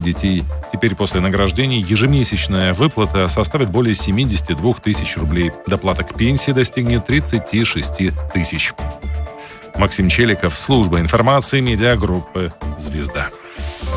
детей. Теперь после награждений ежемесячная выплата составит более 72 тысяч рублей. Доплата к пенсии достигнет 36 тысяч. Максим Челиков, служба информации, медиагруппы «Звезда».